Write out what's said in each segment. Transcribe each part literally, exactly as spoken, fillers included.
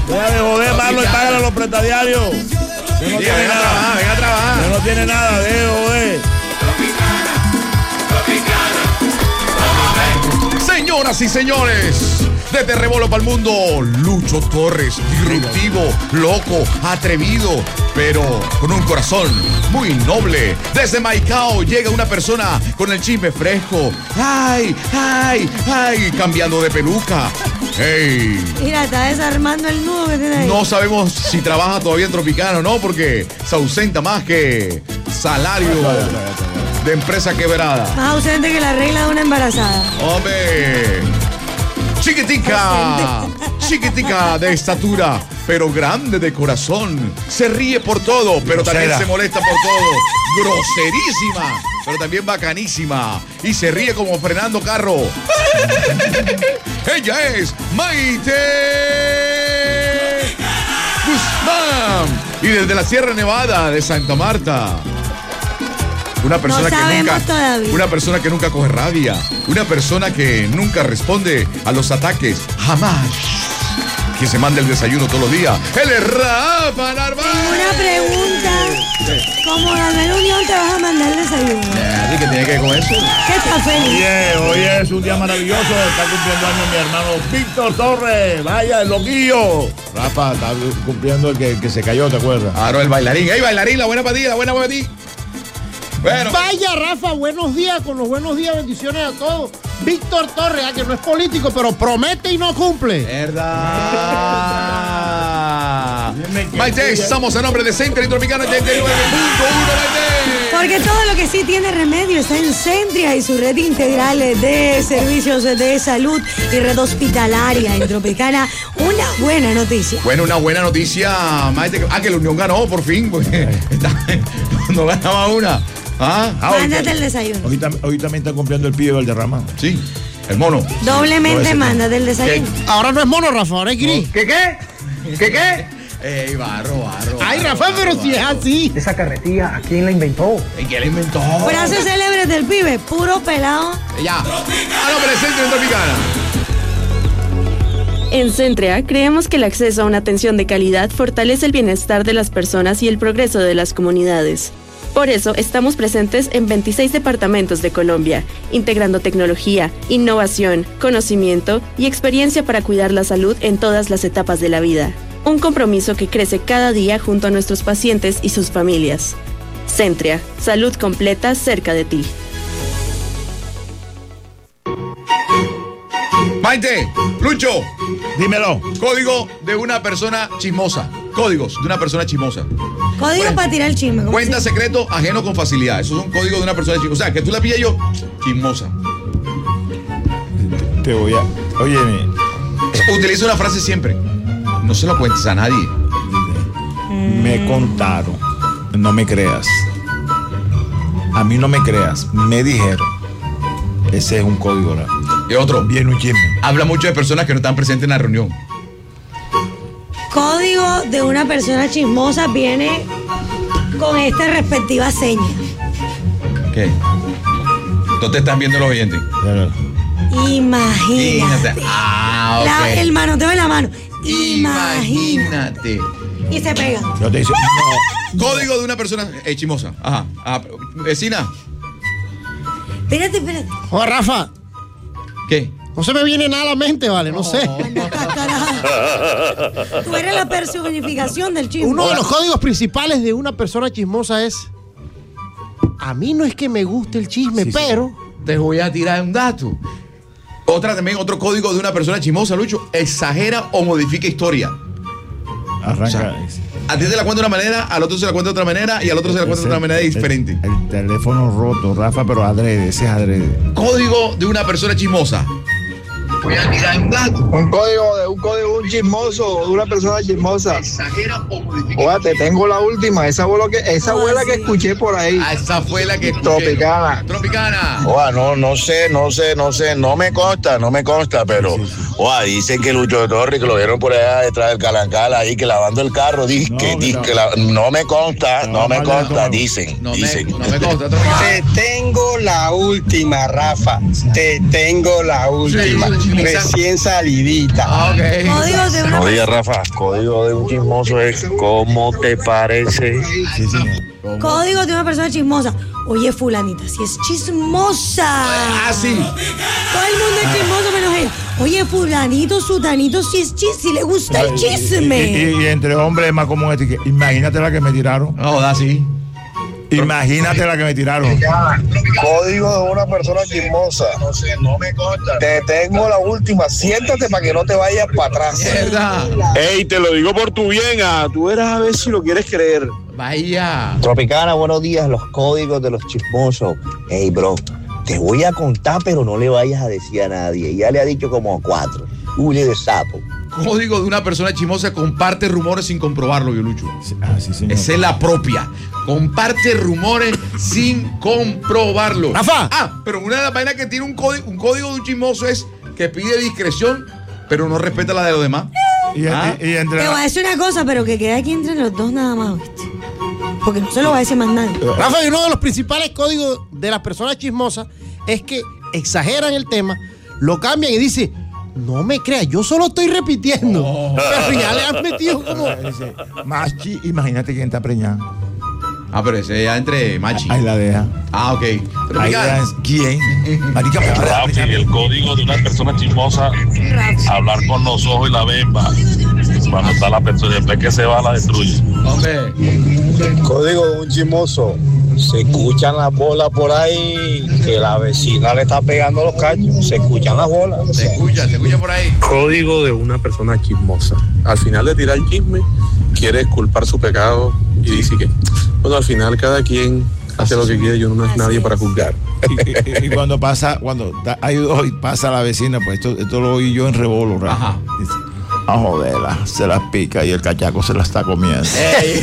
Deja de joder, Marlon, y págale a los prestadiarios. Que no Sí, tiene venga a nada. trabajar, venga a trabajar. Que no tiene nada, deja de joder. Señoras y señores, desde Rebolo para el Mundo, Lucho Torres, disruptivo, loco, atrevido, pero con un corazón muy noble. Desde Maicao llega una persona con el chisme fresco. ¡Ay, ay, ay! Cambiando de peluca. ¡Ey! Mira, está desarmando el nudo que tiene ahí. No sabemos si trabaja todavía en Tropicana o no, porque se ausenta más que salario de empresa quebrada. Más ausente que la regla de una embarazada. ¡Hombre! Chiquitica, chiquitica de estatura, pero grande de corazón. Se ríe por todo, pero también Grosera. se molesta por todo. Groserísima, pero también bacanísima. Y se ríe como frenando carro. Ella es Maite Guzmán. Y desde la Sierra Nevada de Santa Marta. Una persona No que sabemos nunca, todavía. una persona que nunca coge rabia, una persona que nunca responde a los ataques, jamás. Que se manda el desayuno todos los días. Él es Rafa Narváez. Tengo una pregunta. ¿Cómo Manuel Unión te vas a mandar el desayuno? ¿Qué tiene que ver con eso? ¿Qué está feliz? Oye, hoy es un día maravilloso. Está cumpliendo años mi hermano Víctor Torres. Vaya, el loquillo. Rafa, está cumpliendo el que, el que se cayó, ¿te acuerdas? Claro, el bailarín. ¡Ey, bailarín! La buena para ti, la buena para ti. Bueno. Vaya, Rafa, buenos días, con los buenos días, bendiciones a todos. Víctor Torres, ah, que no es político, pero promete y no cumple. Verdad. Maite, estamos a nombre de Centro y Tropicana ochenta y nueve punto uno, Maite. Porque todo lo que sí tiene remedio está en Centria y su red integral de servicios de salud y red hospitalaria en Tropicana. Una buena noticia. Bueno, una buena noticia, Maite. Ah, que la Unión ganó, por fin. Porque no ganaba una. Ah, ah, hoy- Mándate el desayuno. Hoy, tam- hoy también está cumpliendo el pibe Valderrama. Sí, el mono. Doblemente Todo ese mándate el desayuno. Ahora no es mono, Rafa, ahora es gris. ¿Qué qué? ¿Qué qué? Ey, barro, barro. Ay, barro, Rafa, barro, pero si es barro. así. Esa carretilla, ¿a quién la inventó? ¿Y quién la inventó? Frases célebres del pibe, puro pelado. Ya. A nombre de Centro y Tropicana. En Centrea creemos que el acceso a una atención de calidad fortalece el bienestar de las personas y el progreso de las comunidades. Por eso estamos presentes en veintiséis departamentos de Colombia, integrando tecnología, innovación, conocimiento y experiencia para cuidar la salud en todas las etapas de la vida. Un compromiso que crece cada día junto a nuestros pacientes y sus familias. Centrea, salud completa cerca de ti. Maite, Lucho, Dímelo. código de una persona chismosa. Códigos de una persona chismosa. Código Bueno, para tirar el chisme. ¿cómo Cuenta se- secreto ajeno con facilidad. Esos son códigos de una persona chismosa. O sea, que tú la pillas yo, chismosa. Te voy a. Oye, Utiliza una frase siempre. No se lo cuentes a nadie. me contaron. No me creas. A mí no me creas. Me dijeron. Ese es un código, ¿verdad? Y otro, Viene un chisme. habla mucho de personas que no están presentes en la reunión. Código de una persona chismosa viene con esta respectiva seña. ¿Qué? No te están viendo los oyentes. Imagínate. Ah, ok. La- el manoteo en la mano. Imagínate. Imagínate. Y se pegan. Yo te dice, no. Código de una persona eh, chismosa. Ajá. Ajá. Vecina. Espérate, espérate. Joder, Rafa, ¿Qué? no se me viene nada a la mente, vale, no sé. Carajo. Tú eres la personificación del chisme. Uno de los códigos principales de una persona chismosa es: a mí no es que me guste el chisme, Sí, sí. pero Te voy a tirar un dato. Otra también, otro código de una persona chismosa, Lucho. Exagera o modifica historia. Arranca. O sea, a ti te la cuenta de una manera, al otro se la cuenta de otra manera y al otro se la cuenta de otra manera diferente. El, el teléfono roto, Rafa, pero adrede, ese es adrede. Código de una persona chismosa. Voy a tirar un dato. Un código de un código de un chismoso, de una persona chismosa. Exagera o modifica. Oye, te tengo la última. Esa fue, lo que, esa Oh, fue la sí. que escuché por ahí. Ah, esa fue la que escuché. Tropicana. Tropicana. Oa, no, no sé, no sé, no sé, no me consta, no me consta, pero, oa, dicen que Lucho Torres, que lo vieron por allá detrás del Calancal, ahí, que lavando el carro, dice No, que, no. dice que la- no me consta, No, no me vale, consta, no. dicen, No me, dicen. no me consta. Tropicana. Te tengo la última, Rafa. Te tengo la última. Sí. Recién salidita. Ah, okay. Código de una Buenos días, Rafa. Código de un chismoso es ¿cómo te parece? Sí, señor. Código de una persona chismosa. Oye, fulanita, si es chismosa. Ah, sí. Todo el mundo es chismoso menos ella. Oye, fulanito, sutanito, si es chis, si le gusta el chisme. Y, y- y entre hombres es más común este que imagínate la que me tiraron. No, da sí. Imagínate la que me tiraron. Código de una persona chismosa. No sé, no me consta. Te tengo la última. Siéntate para que no te vayas para atrás. Verdad. Ey, te lo digo por tu bien, ah. Tú eras a ver si lo quieres creer. Vaya. Tropicana, buenos días, los códigos de los chismosos. Hey, bro, te voy a contar, pero no le vayas a decir a nadie. Ya le ha dicho como a cuatro. Huye de sapo. Código de una persona chismosa: comparte rumores sin comprobarlo, Violucho. Ah, sí, señor. Esa es la propia. Comparte rumores sin comprobarlo. Rafa. Ah, pero una de las vainas que tiene un código, un código de un chismoso es que pide discreción, pero no respeta la de los demás. Y, Ah. y- y entre Te voy a decir una cosa, pero que quede aquí entre los dos nada más, ¿viste? Porque no se lo va a decir más nadie. Rafa, y uno de los principales códigos de las personas chismosas es que exageran el tema, lo cambian y dicen, no me creas, yo solo estoy repitiendo. Oh. Pero ya le han metido como... dice, Machi, imagínate quién está preñada. Ah, pero ese ya entre machi. Ahí la deja. Ah, ok. Ahí Tropicana. la ¿Quién? Marica, me va a Rafi, preñar. el código de una persona chismosa, hablar con los ojos y la bemba. Cuando está la persona, después que se va, la destruye. Hombre. Código de un chismoso. Se escuchan las bolas por ahí, que la vecina le está pegando los cachos. Se escuchan las bolas. Se escucha, se escucha por ahí. Código de una persona chismosa. Al final de tirar el chisme, quiere culpar su pecado y dice que, bueno, al final cada quien hace lo que quiere, yo no es Así nadie es. para juzgar. Y, y- y cuando pasa, cuando ta- hay dos y pasa la vecina, pues esto, esto lo oí yo en Rebolo, Rafa. Ajá. Dice, a joderla, se las pica y el cachaco se la está comiendo. Ey.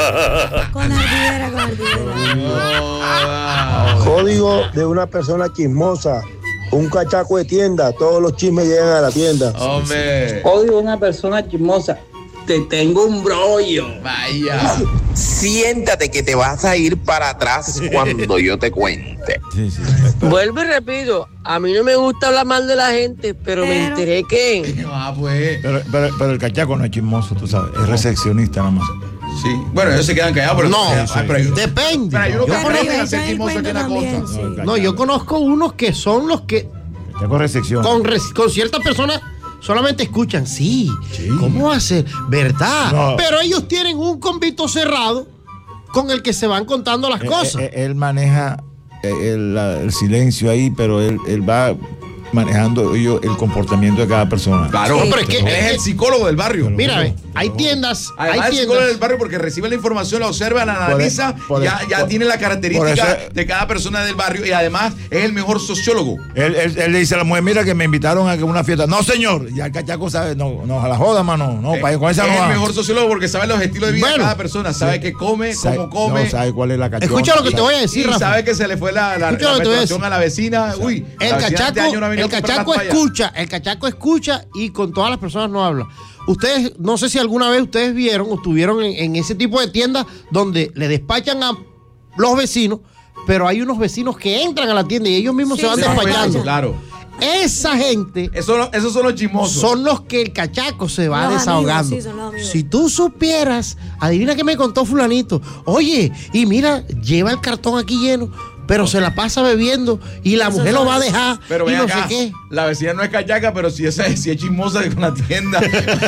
Con ardillera, con ardillera. Oh, Código de una persona chismosa. Un cachaco de tienda. Todos los chismes llegan a la tienda. hombre. Código de una persona chismosa. Te tengo un brollo. Vaya. Siéntate que te vas a ir para atrás cuando yo te cuente. Sí, sí. Vuelvo y repito, a mí no me gusta hablar mal de la gente, pero, me Pero- enteré que... Ah, pues. Pero, pero, pero el cachaco no es chismoso, tú sabes, es recepcionista nada más. Sí. Bueno, ellos se quedan callados, pero. No, Ay, pero hay- depende. Pero hay unos Yo que Pero aprenden ella a ser echa el chismosos aquí en la cuento también, costa. sí. No, yo conozco unos que son los que Cachaco recepción. con, res- con ciertas personas solamente escuchan, sí, Sí. ¿cómo va a ser? ¿Verdad? No. Pero ellos tienen un convito cerrado con el que se van contando las Eh, cosas. eh, eh, él maneja eh, el, la- el silencio ahí, pero él, él va manejando ello, el comportamiento de cada persona. Claro, No, pero es que- él es el psicólogo del barrio. Mira, ve, hay tiendas, Además, hay el psicólogo del tiendas. barrio porque recibe la información, la observa, la Por analiza, e- por ya, e- ya por- tiene la característica por eso- de cada persona del barrio y además es el mejor sociólogo. Él, él- él le dice a la mujer, mira que me invitaron a que una fiesta. No, señor. Y el cachaco sabe, no, no, a la joda, mano. No, Eh, para con esa es no el va. mejor sociólogo porque sabe los estilos de vida Bueno, de cada persona, sabe qué come, Sabe- cómo come. No, sabe cuál es la cachona. Escucha lo que te voy a decir, y Rafa. sabe que se le fue la, la, Escucha la lo que te voy a menstruación decir. a la vecina. Uy, El la vecina cachaco, este año no ha venido el a comprar cachaco las toallas. escucha, el cachaco escucha y con todas las personas no habla. Ustedes, no sé si alguna vez ustedes vieron o estuvieron en, en ese tipo de tiendas donde le despachan a los vecinos, pero hay unos vecinos que entran a la tienda y ellos mismos Sí, se van sí, despachando. Claro. Esa gente Eso, esos son los chismosos. son los que el cachaco se va Los desahogando. amigos, sí, son los amigos. Si tú supieras, adivina qué me contó fulanito. Oye, y mira, lleva el cartón aquí lleno, pero se la pasa bebiendo y la Eso mujer no lo va a es. dejar Pero y ven no acá, sé qué. la vecina no es cachaca, pero si esa es, si es chismosa con la tienda.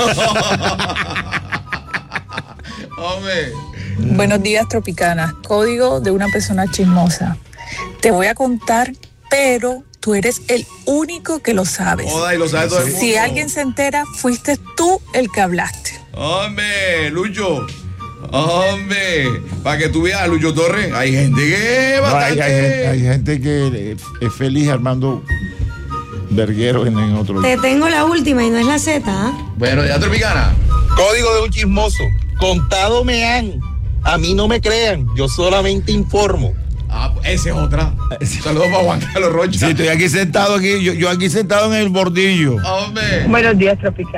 Hombre. Buenos días, Tropicana. Código de una persona chismosa. Te voy a contar, pero tú eres el único que lo sabes. Joda, y lo sabe todo el mundo. Si alguien se entera, fuiste tú el que hablaste. Hombre, Lucho. Hombre, para que tú veas, Lucho Torres, hay gente que es No, hay, bastante. hay- hay gente que es feliz armando vergueros en, en otro Te tengo la última y no es la Z, ¿ah? Bueno, ya Tropicana. Código de un chismoso. Contado me han. A mí no me crean, yo solamente informo. Ah, esa es otra. Saludos para Juan Carlos Rocha. Sí, estoy aquí sentado aquí, yo, yo aquí sentado en el bordillo. Hombre. Buenos días, Tropicana.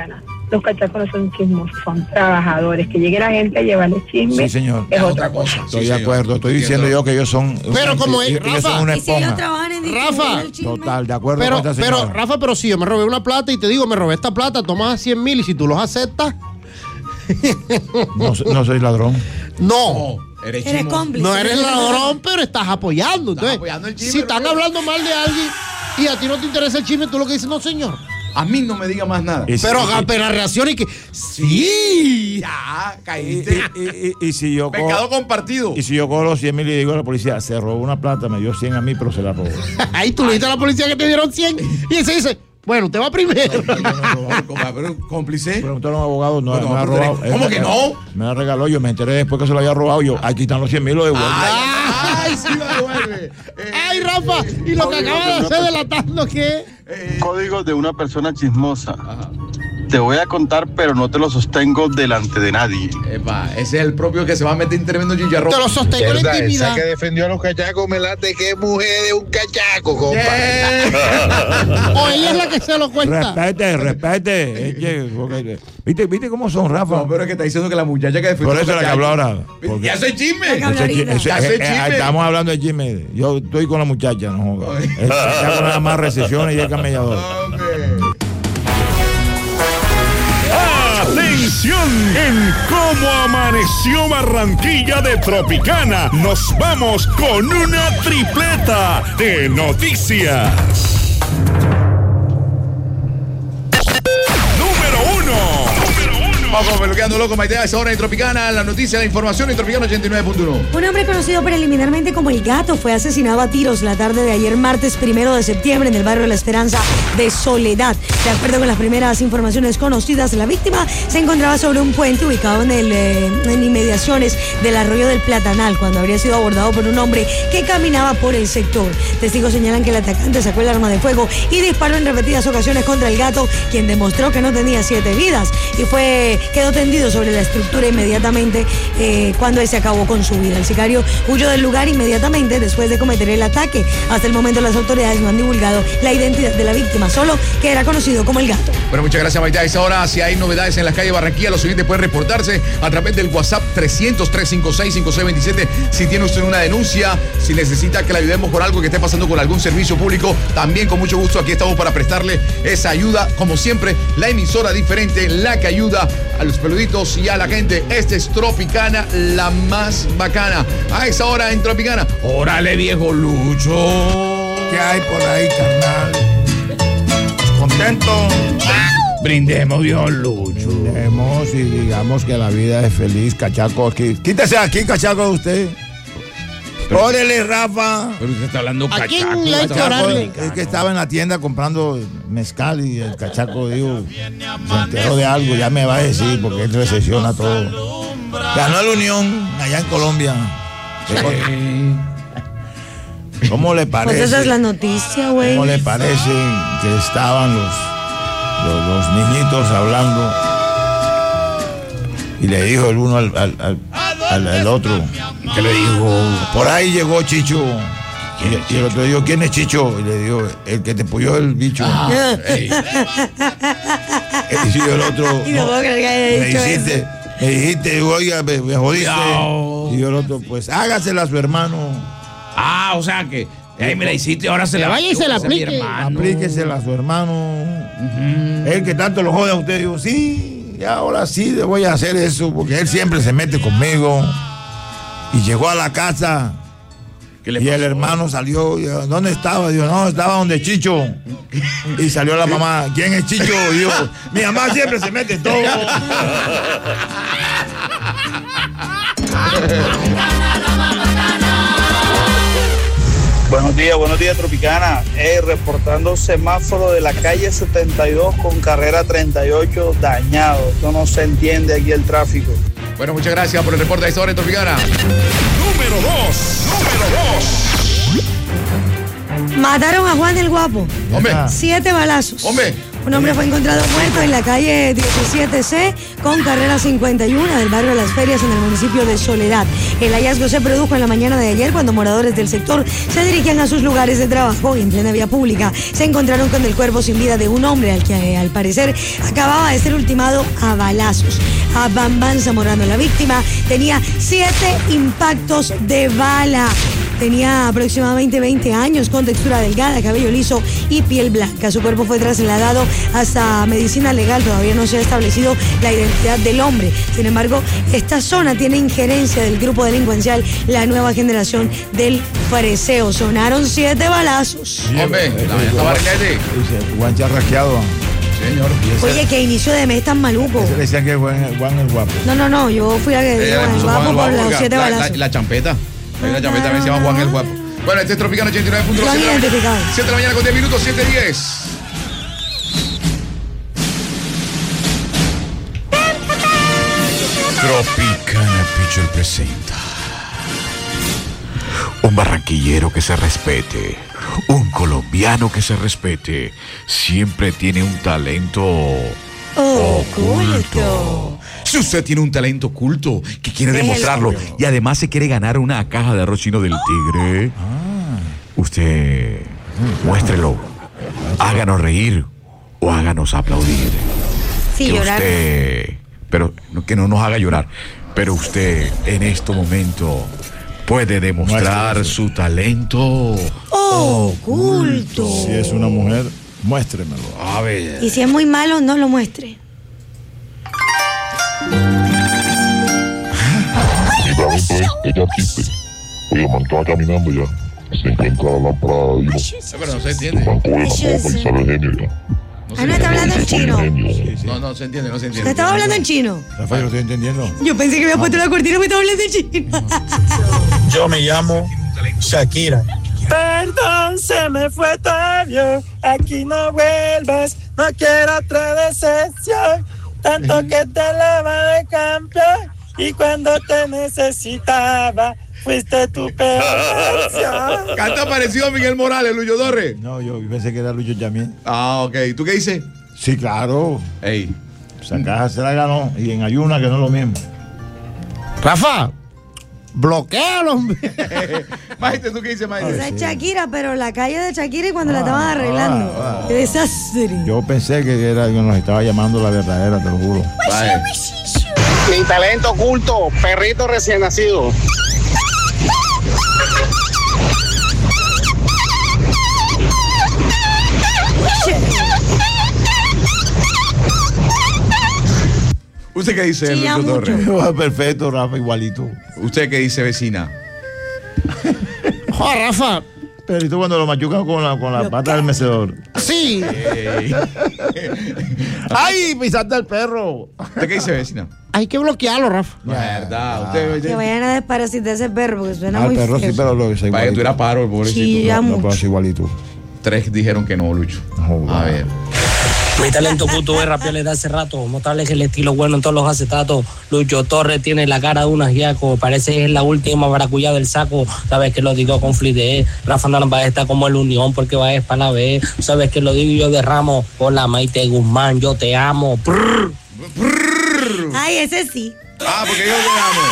los cachacos no son chismosos, son trabajadores. Que llegue la gente a llevarles chisme. Sí, señor. Es otra cosa. Estoy de acuerdo. Estoy diciendo yo que ellos son. Pero como es, ellos Rafa, son una Y si ellos esponja. trabajan en Rafa, Total, de acuerdo pero, con esta pero, señora. Rafa, pero si yo me robé una plata y te digo, me robé esta plata, tomas cien mil y si tú los aceptas. No, no soy ladrón. No. Eres, Eres cómplice. No eres ladrón, pero estás apoyando. Entonces, apoyando el chisme, si están pero- hablando mal de alguien y a ti no te interesa el chisme, tú lo que dices, no, señor. A mí no me diga más nada. Y si- Pero y- apenas reacciona y que. Sí. Ya, y, caíste. y- y- y si yo cojo- Pecado compartido. Y si yo cojo los cien mil y digo a la policía, se robó una plata, me dio cien a mí, pero se la robó. Ahí tú le dices a la policía que te dieron cien y ese dice, bueno, te va primero. Pero cómplice. Preguntaron a un abogado, no, Bueno, me ha pero robado. tenés- ¿cómo Eh, que eh, no? Me la regaló, yo me enteré después que se lo había robado. Yo, aquí están los cien mil, lo devuelvo. Ay, sí lo devuelve. Ay, Rafa, y lo que acaba de hacer delatando que. Códigos de una persona chismosa. Te voy a contar, pero no te lo sostengo delante de nadie. Epa, ese es el propio que se va a meter tremendo chicharrón. Te lo sostengo en la Verdad, intimidad. esa que defendió a los cachacos me late que es mujer de un cachaco, compa. O ella es la que se lo cuenta. Respete, respete. Es que, porque- ¿Viste, ¿Viste cómo son, Rafa? No, pero es que está diciendo que la muchacha que defendió. Por eso es la que habló ahora. Porque- Ya soy chisme. Ese chi- ese- Ya soy eh, eh, chisme. Estamos hablando de chisme. Yo estoy con la muchacha, no jodas. El cachaco nada más recesiones y el camellador. Atención, en Cómo Amaneció Barranquilla de Tropicana, nos vamos con una tripleta de noticias. Número uno. Vamos peluqueando loco, Maite, a esa hora en Tropicana, la noticia, la información en Tropicana ochenta y nueve punto uno. Un hombre conocido preliminarmente como El Gato fue asesinado a tiros la tarde de ayer, martes primero de septiembre, en el barrio La Esperanza de Soledad. De acuerdo con las primeras informaciones conocidas, la víctima se encontraba sobre un puente ubicado en, el, eh, en inmediaciones del arroyo del Platanal, cuando habría sido abordado por un hombre que caminaba por el sector. Testigos señalan que el atacante sacó el arma de fuego y disparó en repetidas ocasiones contra El Gato, quien demostró que no tenía siete vidas y fue quedó tendido sobre la estructura inmediatamente eh, cuando él se acabó con su vida. El sicario huyó del lugar inmediatamente después de cometer el ataque. Hasta el momento las autoridades no han divulgado la identidad de la víctima, solo que era conocido como El Gato. Bueno, muchas gracias, Maite. A esa hora, si hay novedades en las calles de Barranquilla, los siguientes pueden reportarse a través del WhatsApp trescientos, trescientos cincuenta y seis, cincuenta y seis veintisiete. Si tiene usted una denuncia, si necesita que le ayudemos con algo que esté pasando con algún servicio público, también con mucho gusto aquí estamos para prestarle esa ayuda. Como siempre, la emisora diferente, la que ayuda a los peluditos y a la gente. Este es Tropicana, la más bacana. A esa hora en Tropicana. Órale, viejo Lucho. ¿Qué hay por ahí, carnal? ¿Contento? Brindemos, viejo Lucho. Brindemos y digamos que la vida es feliz, cachaco. Aquí. Quítese aquí, cachaco, usted. Órale, Rafa. Pero usted está hablando ¿A quién cachaco. le ha hecho Cachaco, orarle? es que estaba en la tienda comprando mezcal y el cachaco dijo, se enteró de algo, ya me va a decir porque él recesiona todo. Ganó la Unión allá en Colombia. ¿Cómo le parece? Pues esa es la noticia, güey. ¿Cómo le parece que estaban los, los, los niñitos hablando? Y le dijo el uno al, al, al, al- al otro, que le dijo, por ahí llegó Chicho. Y, y el otro dijo, ¿quién es Chicho? Y le dijo, el que te puyó el bicho. Ey. Y el otro, Y no puedo creer que haya me dicho dijiste, eso. me dijiste, oiga, me, me jodiste. No. Y el otro, pues hágasela a su hermano. Ah, o sea que ahí me la hiciste, ahora se Que la vaya y se la a mi aplique. hermano. Aplíquesela a su hermano. El que tanto lo jode a usted, digo, sí, y ahora sí le voy a hacer eso, porque él siempre se mete conmigo. Y llegó a la casa. Y el hermano salió, y yo, ¿dónde estaba? Digo, no, estaba donde Chicho. Y salió la mamá, ¿quién es Chicho? Y yo, mi mamá siempre se mete en todo. Buenos días, buenos días, Tropicana. Eh, reportando semáforo de la calle setenta y dos con carrera treinta y ocho dañado. Esto no se entiende aquí el tráfico. Bueno, muchas gracias por el reporte de esta hora en Tropicana. Número dos, número dos. Mataron a Juan el Guapo. Hombre, Siete balazos. hombre, Un hombre fue encontrado muerto en la calle diecisiete ce con carrera cincuenta y uno del barrio de Las Ferias en el municipio de Soledad. El hallazgo se produjo en la mañana de ayer cuando moradores del sector se dirigían a sus lugares de trabajo y en plena vía pública se encontraron con el cuerpo sin vida de un hombre al que al parecer acababa de ser ultimado a balazos. A Bambán Zamorano, la víctima, tenía siete impactos de bala. Tenía aproximadamente veinte años, con textura delgada, cabello liso y piel blanca. Su cuerpo fue trasladado hasta medicina legal. Todavía no se ha establecido la identidad del hombre. Sin embargo, esta zona tiene injerencia del grupo delincuencial La Nueva Generación del Fariseo. Sonaron siete balazos. Hombre, la mañana estaba requete. Juan charrasqueado. Señor. Oye, que inicio de mes tan maluco. Se le decían que Juan, Juan el guapo. No, no, no, yo fui a que Ella le Juan el puso guapo Juan el por Guapo los porque siete la, balazos. la, la champeta. Hay una champeta que se llama Juan el Guapo. Bueno, este es Tropicana ochenta y nueve punto Lo han siete identificado. de la mañana con diez minutos, siete diez. Tropicana Picture presenta un barranquillero que se respete, un colombiano que se respete, siempre tiene un talento oculto. Si usted tiene un talento oculto que quiere Déjelo. demostrarlo y además se quiere ganar una caja de arroz chino del tigre, usted muéstrelo, háganos reír o háganos aplaudir. Sí, que llorar. usted, pero no- que no nos haga llorar, pero usted en este momento puede demostrar Muéstrelo. su talento Oculto. Si es una mujer, muéstremelo. A ver. Y si es muy malo, no lo muestre. Mi talento es echar chistes. Oye, man, estaba caminando ya. Se encuentra la lámpara de vino. Pero no se entiende. Man, coge la copa y sale el genio ya. Ah, no está hablando en chino. No, no se entiende, no se ¿Te entiende. estaba hablando en chino? Rafael, lo estoy entendiendo. Yo pensé que me había puesto la cortina y me estaba hablando en chino. Yo me llamo Shakira. Perdón, se me fue tu avión. Aquí no vuelvas. No quiero otra decepción. Tanto que te lava de campeón. Y cuando te necesitaba, fuiste tu peor versión. Canta parecido a Miguel Morales, Lucho Torres. No, yo pensé que era Lucho Yamil. Ah, ok. ¿Tú qué dices? Sí, claro. Ey. Esa caja se la ganó. Y en ayuna, que no es lo mismo. Rafa, bloquealo. Maite, ¿tú qué dices, Maite? Esa es Shakira, pero la calle de Shakira y cuando la estaban arreglando. ah, ah. Qué desastre. Yo pensé que era que nos estaba llamando la verdadera, te lo juro. Vale. Mi talento oculto, perrito recién nacido. ¿Usted qué dice, Chilla Lucho mucho. Torres? Perfecto, Rafa, igualito. ¿Usted qué dice, vecina? Joder, Rafa. Pero ¿y tú cuando lo machucan con la, con la pata del mecedor? Sí. Ey. ¡Ay, pisaste al perro! ¿Usted qué dice, vecina? Hay que bloquearlo, Rafa. No, es verdad. Usted, Que vayan a desparasitar ese perro porque suena Al muy perro feo. sí, pero lo es Vaya, igualito. tú eras paro, el pobrecito. Chilla No, no, mucho. pero es igualito. Tres dijeron que no, Lucho. No, A ver. Mi talento oculto es rapearle de hace rato, mostrarles el estilo bueno en todos los acetatos. Lucho Torres tiene la cara de un ajiaco, parece que es la última baracuyá del saco. Sabes que lo digo con fluidez, Rafa no va a estar como el Unión porque va a estar para la B. Sabes que lo digo yo derramo, hola Maite Guzmán, yo te amo. Prrr. Ay, ese sí. Ah, porque yo te amo.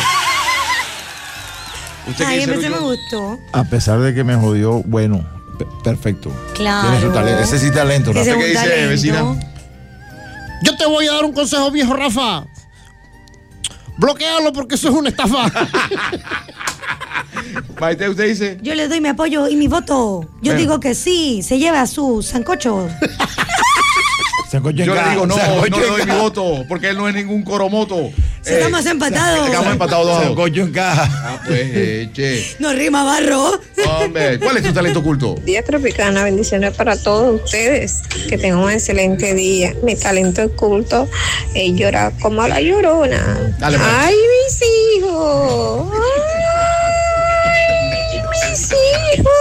¿Usted qué Ay, dice, ese me Lucho? gustó. A pesar de que me jodió, bueno, pe- perfecto. Claro. Tiene su talento. Ese sí talento, Ese Rafa. es ¿Qué un dice, talento. vecina? Yo te voy a dar un consejo, viejo Rafa. Bloquealo porque eso es una estafa. Maite, ¿usted dice? Yo le doy mi apoyo y mi voto. Yo Bueno. digo que sí, se lleva su sancocho. Sancocho en Yo le caja, digo, no, sancocho no le en doy mi caja. voto, porque él no es ningún coromoto. Si estamos empatados. Estamos empatados dos a dos. Sancocho en caja. Ah, pues, eh, che. No rima barro. Hombre, ¿cuál es tu talento oculto? Día Tropicana, bendiciones para todos ustedes. Que tengan un excelente día. Mi talento oculto es llorar como la llorona. Dale, pues. ¡Ay, mis hijos! ¡Ay, mis hijos!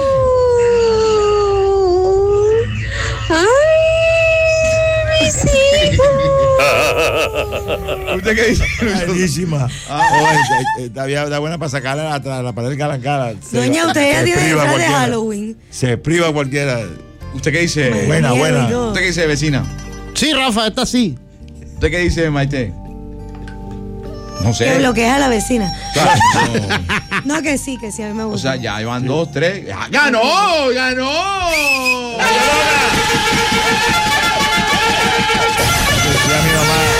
¡Ay, mis hijos! ¿Usted qué dice? Buenísima. Ah. Oh, está, está bien, está buena para sacarla a la, la pared calancara. Se- Doña, usted ya se tiene priva disfraz de cualquiera. Halloween. Se priva cualquiera. ¿Usted qué dice? Buena, buena. ¿Usted qué dice, vecina? Sí, Rafa, esta sí. ¿Usted qué dice, Maite? No sé. Que bloquees a la vecina. Claro, no. No, que sí, que sí, a mí me O gusta. sea, ya van dos, tres. ¡Ganó! ¡Ganó!